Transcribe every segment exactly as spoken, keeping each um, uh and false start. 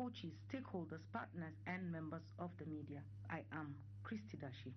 coaches, stakeholders, partners, and members of the media. I am Christy Dashi.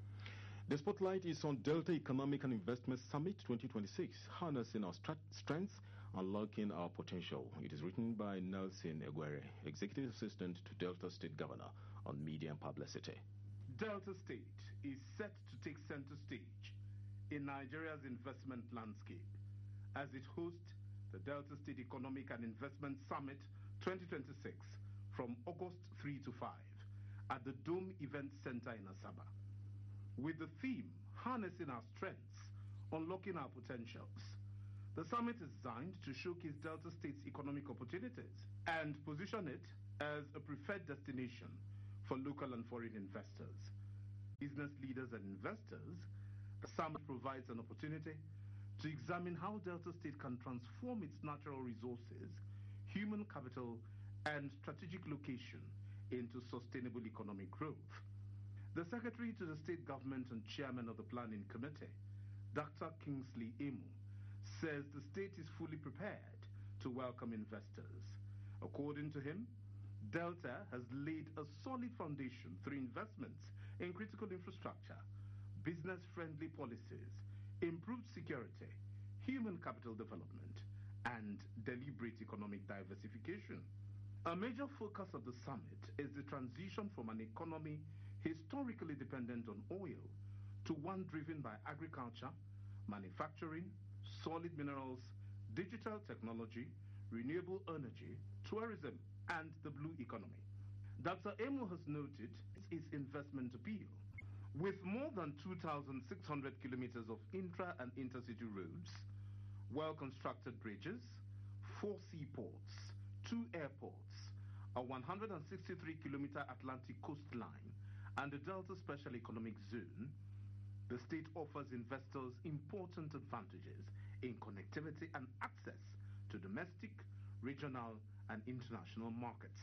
The spotlight is on Delta Economic and Investment Summit twenty twenty-six, harnessing our strengths, unlocking our potential. It is written by Nelson Eguere, Executive Assistant to Delta State Governor on Media and Publicity. Delta State is set to take center stage in Nigeria's investment landscape as it hosts the Delta State Economic and Investment Summit twenty twenty-six from August third to fifth at the Dome Event Center in Asaba. With the theme, Harnessing Our Strengths, Unlocking Our Potentials, the summit is designed to showcase Delta State's economic opportunities and position it as a preferred destination for local and foreign investors, business leaders and investors. The summit provides an opportunity to examine how Delta State can transform its natural resources, human capital, and strategic location into sustainable economic growth. The Secretary to the State Government and Chairman of the Planning Committee, Doctor Kingsley Emu, says the state is fully prepared to welcome investors. According to him, Delta has laid a solid foundation through investments in critical infrastructure, business-friendly policies, improved security, human capital development, and deliberate economic diversification. A major focus of the summit is the transition from an economy historically dependent on oil to one driven by agriculture, manufacturing, solid minerals, digital technology, renewable energy, tourism, and the blue economy. Doctor Emu has noted its investment appeal. With more than two thousand six hundred kilometers of intra and intercity roads, well-constructed bridges, four seaports, two airports, a one hundred sixty-three kilometer Atlantic coastline, and the Delta Special Economic Zone, the state offers investors important advantages in connectivity and access to domestic, regional, and international markets.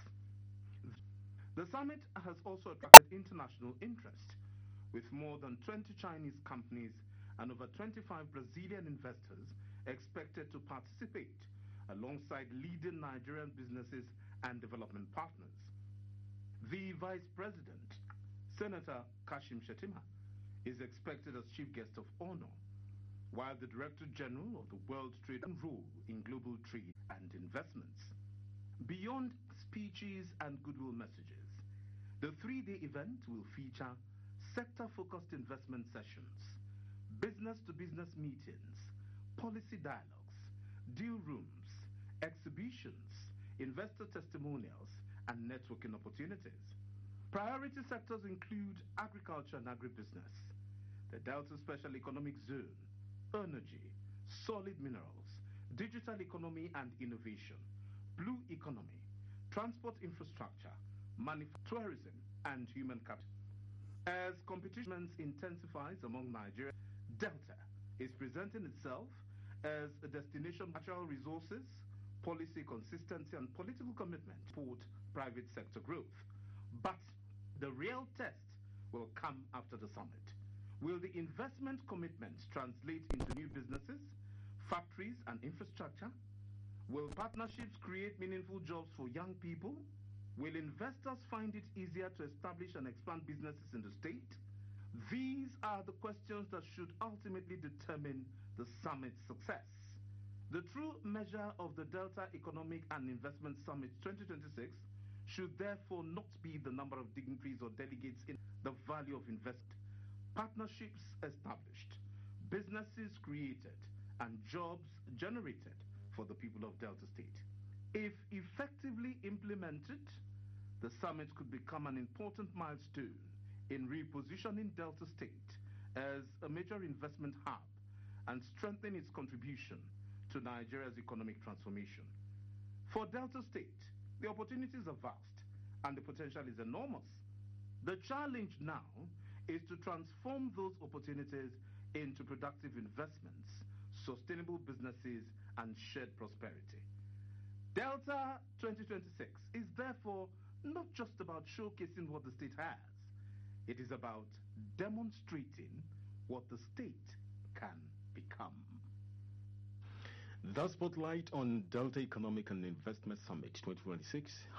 The summit has also attracted international interest, with more than twenty Chinese companies and over twenty-five Brazilian investors expected to participate, alongside leading Nigerian businesses and development partners. The Vice President, Senator Kashim Shettima, is expected as chief guest of honor, while the Director General of the World Trade role in global trade and investments. Beyond speeches and goodwill messages, the three-day event will feature sector-focused investment sessions, business-to-business meetings, policy dialogues, deal rooms, exhibitions, investor testimonials, and networking opportunities. Priority sectors include agriculture and agribusiness, the Delta Special Economic Zone, energy, solid minerals, digital economy and innovation, blue economy, transport infrastructure, manufacturing, tourism, and human capital. As competition intensifies among Nigeria, Delta is presenting itself as a destination for natural resources, policy consistency, and political commitment to support private sector growth. But the real test will come after the summit. Will the investment commitments translate into new businesses, factories, and infrastructure? Will partnerships create meaningful jobs for young people? Will investors find it easier to establish and expand businesses in the state? These are the questions that should ultimately determine the summit's success. The true measure of the Delta Economic and Investment Summit twenty twenty-six should therefore not be the number of dignitaries or delegates in the value of investment, partnerships established, businesses created, and jobs generated for the people of Delta State. If effectively implemented, the summit could become an important milestone in repositioning Delta State as a major investment hub and strengthening its contribution to Nigeria's economic transformation. For Delta State, the opportunities are vast and the potential is enormous. The challenge now is to transform those opportunities into productive investments, sustainable businesses, and shared prosperity. Delta twenty twenty-six is therefore not just about showcasing what the state has. It is about demonstrating what the state can become. The spotlight on Delta Economic and Investment Summit twenty twenty-six.